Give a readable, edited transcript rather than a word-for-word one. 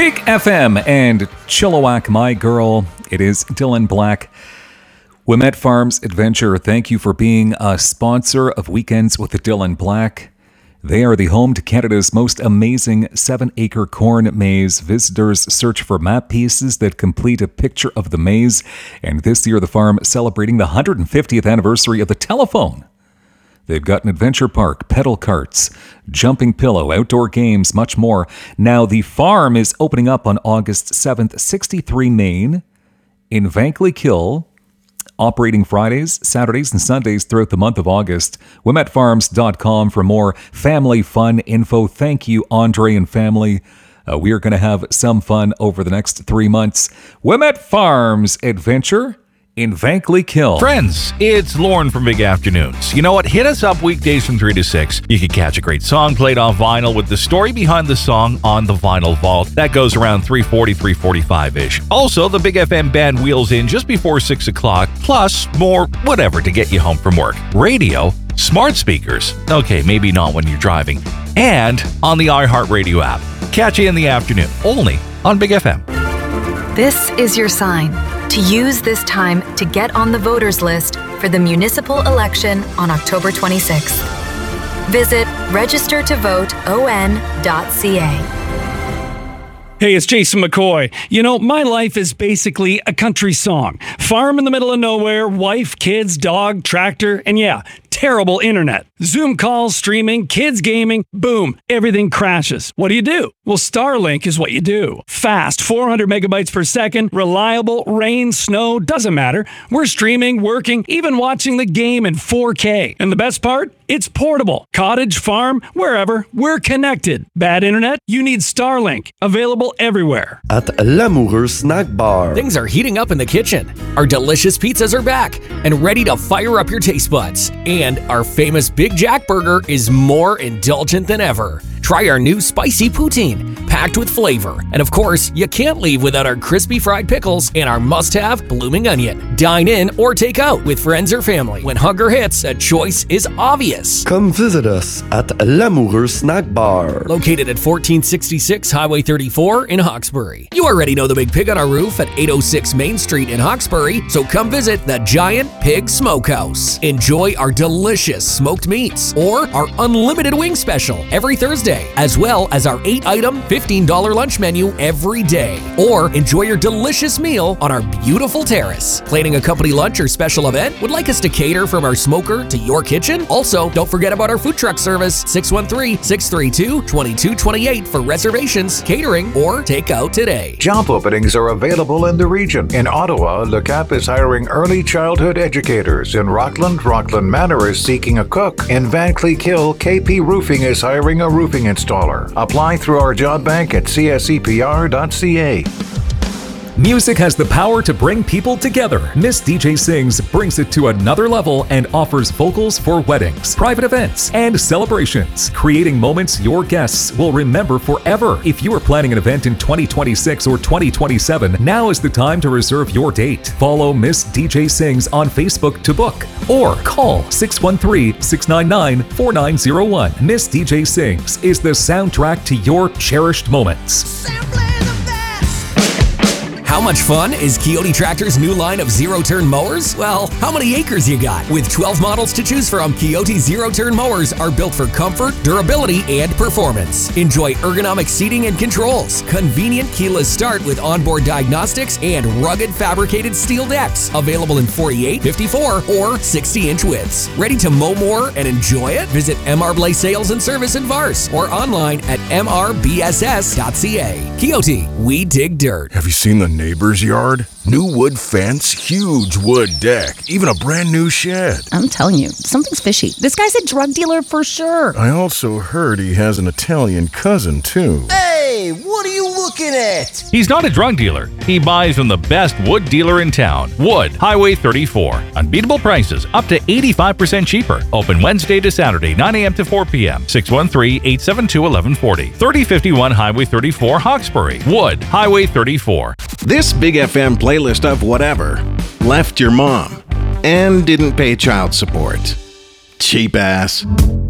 Big FM and Chilliwack, my girl. It is Dylan Black. Wilmette Farms Adventure, thank you for being a sponsor of Weekends with Dylan Black. They are the home to Canada's most amazing 7-acre corn maze. Visitors search for map pieces that complete a picture of the maze. And this year, the farm celebrating the 150th anniversary of the telephone. They've got an adventure park, pedal carts, jumping pillow, outdoor games, much more. Now, the farm is opening up on August 7th, 63 Main in Vankleigh-Kill, operating Fridays, Saturdays, and Sundays throughout the month of August. WilmetteFarms.com for more family fun info. Thank you, Andre and family. We are going to have some fun over the next 3 months. Wilmette Farms Adventure in Vankleigh-Kill. Friends, it's Lauren from Big Afternoons. You know what? Hit us up weekdays from 3 to 6. You can catch a great song played off vinyl with the story behind the song on the Vinyl Vault. That goes around 3:40, 3:45-ish. Also, the Big FM band wheels in just before 6 o'clock, plus more whatever to get you home from work. Radio, smart speakers. Okay, maybe not when you're driving. And on the iHeartRadio app. Catch you in the afternoon, only on Big FM. This is your sign to use this time to get on the voters list for the municipal election on October 26th. Visit registertovoteon.ca. Hey, it's Jason McCoy. You know, my life is basically a country song. Farm in the middle of nowhere, wife, kids, dog, tractor, and yeah, terrible internet. Zoom calls, streaming, kids gaming, boom, everything crashes. What do? Well, Starlink is what you do. Fast, 400 megabytes per second, reliable, rain, snow, doesn't matter. We're streaming, working, even watching the game in 4K. And the best part? It's portable. Cottage, farm, wherever, we're connected. Bad internet? You need Starlink. Available everywhere. At L'Amoureux Snack Bar. Things are heating up in the kitchen. Our delicious pizzas are back and ready to fire up your taste buds. And our famous Big Jack Burger is more indulgent than ever. Try our new spicy poutine, packed with flavor. And of course, you can't leave without our crispy fried pickles and our must-have blooming onion. Dine in or take out with friends or family. When hunger hits, a choice is obvious. Come visit us at L'Amoureux Snack Bar. Located at 1466 Highway 34 in Hawkesbury. You already know the Big Pig on our roof at 806 Main Street in Hawkesbury, so come visit the Giant Pig Smokehouse. Enjoy our delicious smoked meats or our unlimited wing special every Thursday, as well as our 8-item $15 lunch menu every day. Or enjoy your delicious meal on our beautiful terrace. Planning a company lunch or special event? Would like us to cater from our smoker to your kitchen? Also, don't forget about our food truck service, 613-632-2228 for reservations, catering, or takeout today. Job openings are available in the region. In Ottawa, Le Cap is hiring early childhood educators. In Rockland Manor is seeking a cook. In Vankleigh-Kill, KP Roofing is hiring a roofing installer. Apply through our job bank at csepr.ca. Music has the power to bring people together. Miss DJ Sings brings it to another level and offers vocals for weddings, private events, and celebrations, creating moments your guests will remember forever. If you are planning an event in 2026 or 2027, now is the time to reserve your date. Follow Miss DJ Sings on Facebook to book or call 613-699-4901. Miss DJ Sings is the soundtrack to your cherished moments. How much fun is Coyote Tractor's new line of zero-turn mowers? Well, how many acres you got? With 12 models to choose from, Coyote zero-turn mowers are built for comfort, durability, and performance. Enjoy ergonomic seating and controls, convenient keyless start with onboard diagnostics, and rugged fabricated steel decks. Available in 48, 54, or 60-inch widths. Ready to mow more and enjoy it? Visit MR Blaze Sales and Service in Vars or online at mrbss.ca. Coyote, we dig dirt. Have you seen the neighbor's yard? New wood fence, huge wood deck, even a brand new shed. I'm telling you, something's fishy. This guy's a drug dealer for sure. I also heard he has an Italian cousin, too. Hey, what are you looking at? He's not a drug dealer. He buys from the best wood dealer in town. Wood, Highway 34. Unbeatable prices, up to 85% cheaper. Open Wednesday to Saturday, 9 a.m. to 4 p.m. 613-872-1140. 3051 Highway 34, Hawkesbury. Wood, Highway 34. This Big FM playlist of whatever left your mom and didn't pay child support. Cheap ass.